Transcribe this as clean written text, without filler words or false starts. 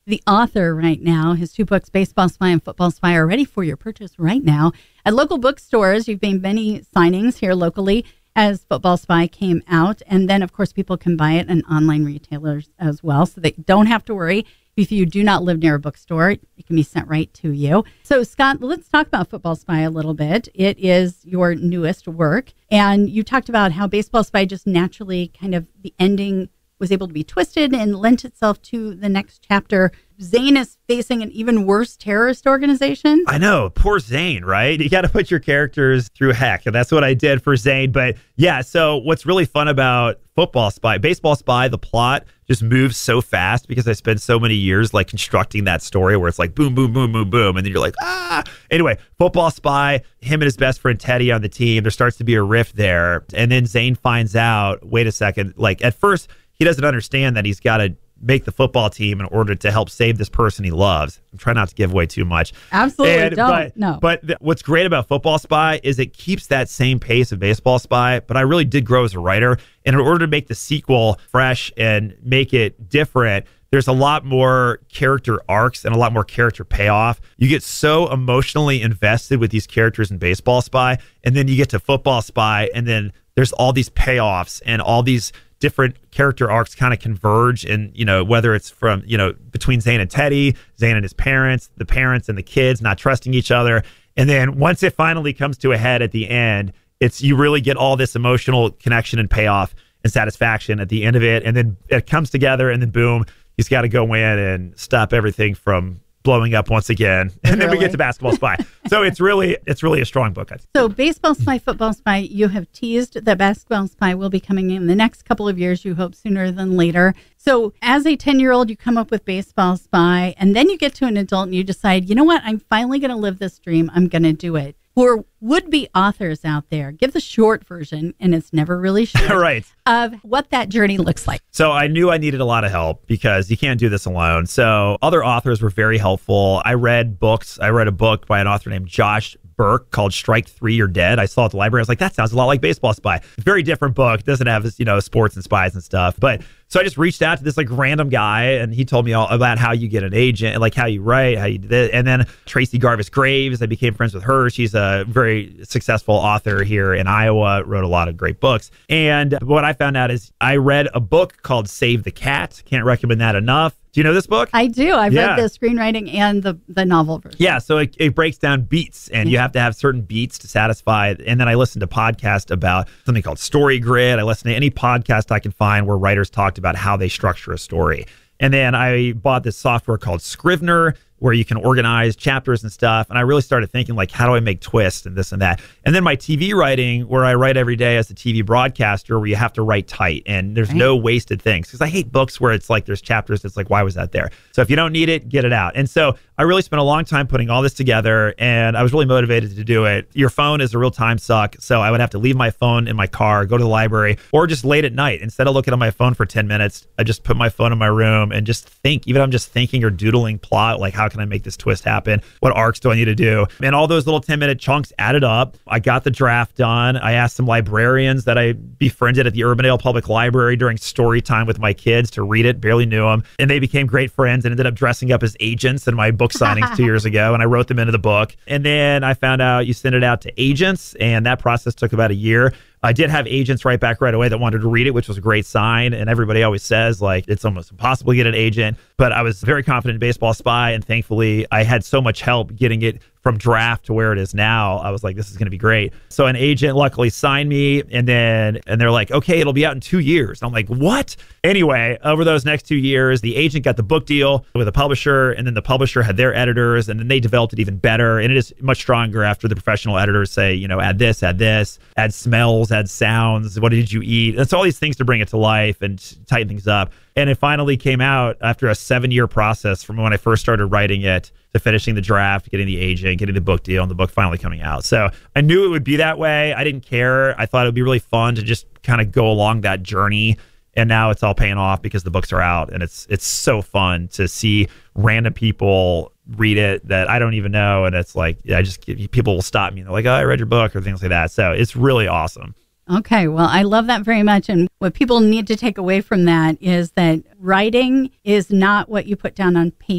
the author right now. His 2 books, Baseball Spy and Football Spy, are ready for your purchase right now at local bookstores. You've made many signings here locally as Football Spy came out. And then, of course, people can buy it in online retailers as well, so they don't have to worry. If you do not live near a bookstore, it can be sent right to you. So, Scott, let's talk about Football Spy a little bit. It is your newest work. And you talked about how Baseball Spy just naturally kind of the ending was able to be twisted and lent itself to the next chapter. Zane is facing an even worse terrorist organization. I know. Poor Zane, right? You got to put your characters through heck. And that's what I did for Zane. But yeah, so what's really fun about Football Spy, Baseball Spy, the plot just moves so fast because I spent so many years like constructing that story where it's like boom, boom, boom, boom, boom. And then you're like, ah. Anyway, Football Spy, him and his best friend Teddy on the team, there starts to be a rift there. And then Zane finds out, wait a second, like at first, he doesn't understand that he's got to make the football team in order to help save this person he loves. I'm trying not to give away too much. Absolutely don't. No. But what's great about Football Spy is it keeps that same pace of Baseball Spy, but I really did grow as a writer. And in order to make the sequel fresh and make it different, there's a lot more character arcs and a lot more character payoff. You get so emotionally invested with these characters in Baseball Spy, and then you get to Football Spy, and then there's all these payoffs and all these different character arcs kind of converge, and whether it's from between Zane and Teddy, Zane and his parents, the parents and the kids not trusting each other, and then once it finally comes to a head at the end, you really get all this emotional connection and payoff and satisfaction at the end of it, and then it comes together, and then boom, he's got to go in and stop everything from blowing up once again, and then we get to Basketball Spy. So it's really a strong book, I think. So Baseball Spy, Football Spy, you have teased that Basketball Spy will be coming in the next couple of years, you hope sooner than later. So as a 10-year-old, you come up with Baseball Spy, and then you get to an adult and you decide, you know what, I'm finally going to live this dream. I'm going to do it. For would-be authors out there, give the short version, and it's never really short, right, of what that journey looks like. So I knew I needed a lot of help because you can't do this alone. So other authors were very helpful. I read books. I read a book by an author named Josh Burke called Strike 3, You're Dead. I saw it at the library. I was like, that sounds a lot like Baseball Spy. Very different book. It doesn't have, sports and spies and stuff. But so I just reached out to this like random guy, and he told me all about how you get an agent and like how you write, how you do this. And then Tracy Garvis Graves, I became friends with her. She's a very successful author here in Iowa, wrote a lot of great books. And what I found out is I read a book called Save the Cat. Can't recommend that enough. Do you know this book? I do. I've read the screenwriting and the novel version. Yeah, so it breaks down beats, and you have to have certain beats to satisfy. And then I listened to podcasts about something called Story Grid. I listened to any podcast I can find where writers talked about how they structure a story. And then I bought this software called Scrivener, where you can organize chapters and stuff. And I really started thinking, like, how do I make twists and this and that? And then my TV writing, where I write every day as a TV broadcaster, where you have to write tight and there's no wasted things. Because I hate books where it's like there's chapters that's like, why was that there? So if you don't need it, get it out. And so I really spent a long time putting all this together, and I was really motivated to do it. Your phone is a real time suck. So I would have to leave my phone in my car, go to the library, or just late at night. Instead of looking at my phone for 10 minutes, I just put my phone in my room and just think, even if I'm just thinking or doodling plot, like, how can I make this twist happen? What arcs do I need to do? And all those little 10-minute chunks added up. I got the draft done. I asked some librarians that I befriended at the Urbandale Public Library during story time with my kids to read it. Barely knew them. And they became great friends and ended up dressing up as agents in my book signings 2 years ago. And I wrote them into the book. And then I found out you send it out to agents, and that process took about a year. I did have agents write back right away that wanted to read it, which was a great sign. And everybody always says, like, it's almost impossible to get an agent. But I was very confident in Baseball Spy, and thankfully I had so much help getting it from draft to where it is now. I was like, this is going to be great. So an agent luckily signed me, and they're like, okay, it'll be out in 2 years. And I'm like, what? Anyway, over those next 2 years, the agent got the book deal with a publisher, and then the publisher had their editors, and then they developed it even better. And it is much stronger after the professional editors say, add this, add smells, add sounds. What did you eat? That's all these things to bring it to life and tighten things up. And it finally came out after a 7-year process from when I first started writing it to finishing the draft, getting the agent, getting the book deal, and the book finally coming out. So I knew it would be that way. I didn't care. I thought it would be really fun to just kind of go along that journey. And now it's all paying off because the books are out, and it's so fun to see random people read it that I don't even know. And it's like, people will stop me and they're like, oh, I read your book, or things like that. So it's really awesome. Okay, well, I love that very much. And what people need to take away from that is that writing is not what you put down on paper.